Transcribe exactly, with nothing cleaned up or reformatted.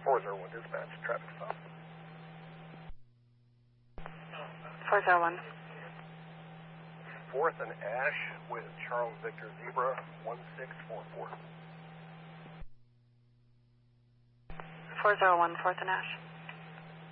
four zero one dispatch, traffic stop. four zero one. fourth and Ash with Charles Victor Zebra, one six four four. four zero one, fourth and Ash.